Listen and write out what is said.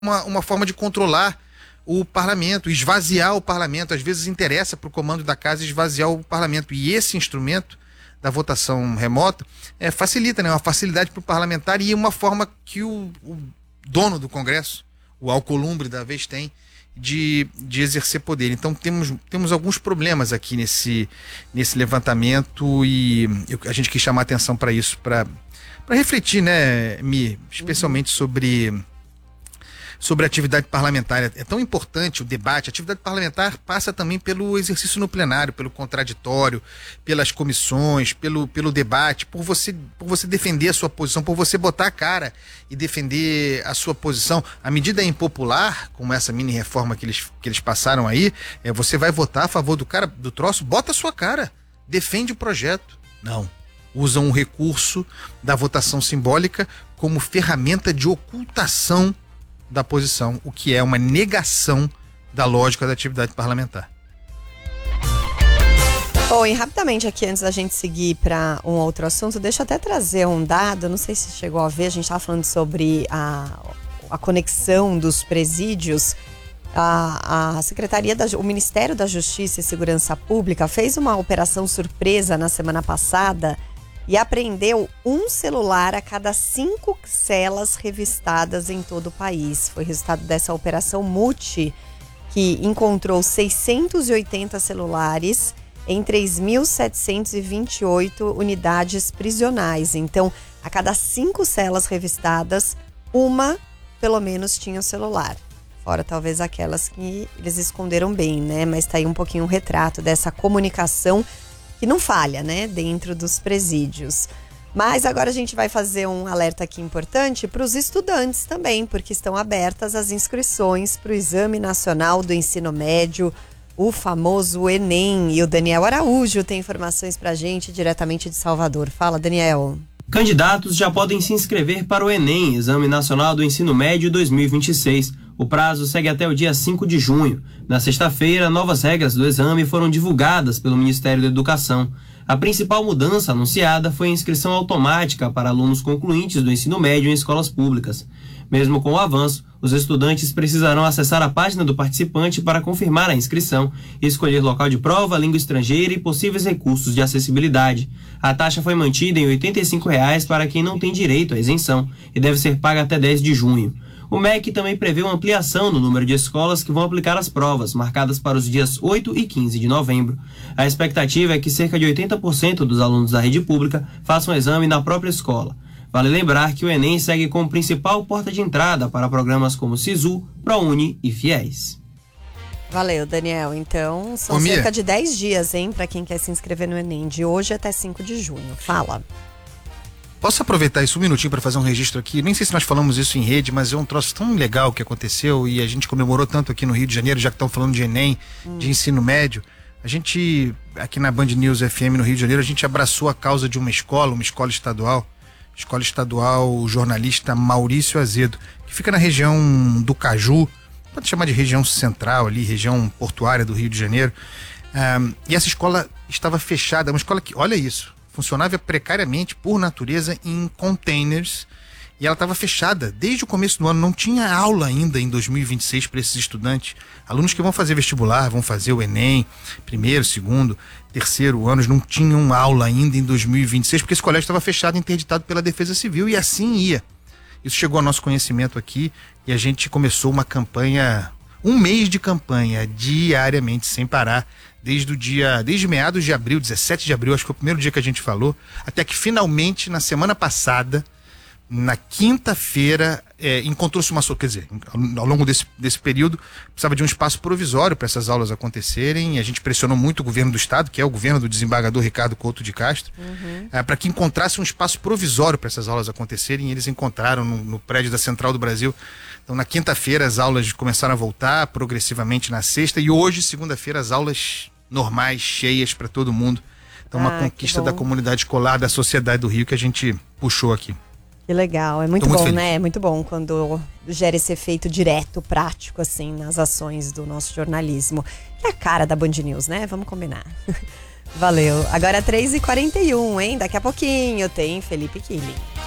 uma forma de controlar o parlamento, esvaziar o parlamento. Às vezes interessa para o comando da casa esvaziar o parlamento. E esse instrumento da votação remota facilita, né? Uma facilidade para o parlamentar e uma forma que o dono do Congresso, o Alcolumbre da vez, tem de exercer poder. Então temos alguns problemas aqui nesse levantamento e a gente quis chamar a atenção para isso, para refletir, né, Mi, especialmente sobre a atividade parlamentar. É tão importante o debate. A atividade parlamentar passa também pelo exercício no plenário, pelo contraditório, pelas comissões, pelo debate, por você defender a sua posição, por você botar a cara e defender a sua posição. A medida é impopular, como essa mini reforma que eles passaram aí, você vai votar a favor do troço, bota a sua cara, defende o projeto. Não. Usam o recurso da votação simbólica como ferramenta de ocultação da posição, o que é uma negação da lógica da atividade parlamentar. Bom, e rapidamente aqui, antes da gente seguir para um outro assunto, deixa eu até trazer um dado, não sei se chegou a ver, a gente estava falando sobre a conexão dos presídios. A Secretaria o Ministério da Justiça e Segurança Pública fez uma operação surpresa na semana passada e apreendeu um celular a cada 5 celas revistadas em todo o país. Foi resultado dessa operação Multi, que encontrou 680 celulares em 3.728 unidades prisionais. Então, a cada 5 celas revistadas, uma, pelo menos, tinha o celular. Fora talvez aquelas que eles esconderam bem, né? Mas tá aí um pouquinho um retrato dessa comunicação que não falha, né, dentro dos presídios. Mas agora a gente vai fazer um alerta aqui importante para os estudantes também, porque estão abertas as inscrições para o Exame Nacional do Ensino Médio, o famoso Enem. E o Daniel Araújo tem informações para a gente diretamente de Salvador. Fala, Daniel. Candidatos já podem se inscrever para o Enem, Exame Nacional do Ensino Médio 2026. O prazo segue até o dia 5 de junho. Na sexta-feira, novas regras do exame foram divulgadas pelo Ministério da Educação. A principal mudança anunciada foi a inscrição automática para alunos concluintes do ensino médio em escolas públicas. Mesmo com o avanço, os estudantes precisarão acessar a página do participante para confirmar a inscrição e escolher local de prova, língua estrangeira e possíveis recursos de acessibilidade. A taxa foi mantida em R$ 85 para quem não tem direito à isenção e deve ser paga até 10 de junho. O MEC também prevê uma ampliação no número de escolas que vão aplicar as provas, marcadas para os dias 8 e 15 de novembro. A expectativa é que cerca de 80% dos alunos da rede pública façam o exame na própria escola. Vale lembrar que o Enem segue como principal porta de entrada para programas como SISU, ProUni e FIES. Valeu, Daniel. Então, são cerca de 10 dias, hein, para quem quer se inscrever no Enem, de hoje até 5 de junho. Fala. Posso aproveitar isso um minutinho para fazer um registro aqui? Nem sei se nós falamos isso em rede, mas é um troço tão legal que aconteceu e a gente comemorou tanto aqui no Rio de Janeiro, já que estão falando de Enem, de ensino médio. A gente, aqui na Band News FM no Rio de Janeiro, a gente abraçou a causa de uma escola estadual jornalista Maurício Azedo, que fica na região do Caju, pode chamar de região central ali, região portuária do Rio de Janeiro. E essa escola estava fechada, uma escola que, olha isso, funcionava precariamente, por natureza, em containers, e ela estava fechada desde o começo do ano. Não tinha aula ainda em 2026 para esses estudantes, alunos que vão fazer vestibular, vão fazer o Enem, primeiro, segundo, terceiro anos, não tinham aula ainda em 2026, porque esse colégio estava fechado, interditado pela Defesa Civil, e assim ia. Isso chegou ao nosso conhecimento aqui, e a gente começou uma campanha, um mês de campanha, diariamente, sem parar, desde meados de abril, 17 de abril, acho que foi o primeiro dia que a gente falou, até que finalmente, na semana passada, na quinta-feira, encontrou-se uma... Quer dizer, ao longo desse período, precisava de um espaço provisório para essas aulas acontecerem, e a gente pressionou muito o governo do estado, que é o governo do desembargador Ricardo Couto de Castro, para que encontrasse um espaço provisório para essas aulas acontecerem, e eles encontraram no prédio da Central do Brasil. Então, na quinta-feira, as aulas começaram a voltar, progressivamente na sexta, e hoje, segunda-feira, as aulas normais, cheias para todo mundo. Então, uma conquista da comunidade escolar, da sociedade do Rio, que a gente puxou aqui. Que legal, é muito bom, né? É muito bom quando gera esse efeito direto, prático, assim, nas ações do nosso jornalismo. Que é a cara da Band News, né? Vamos combinar. Valeu. Agora 3h41, hein? Daqui a pouquinho tem Felipe Killing.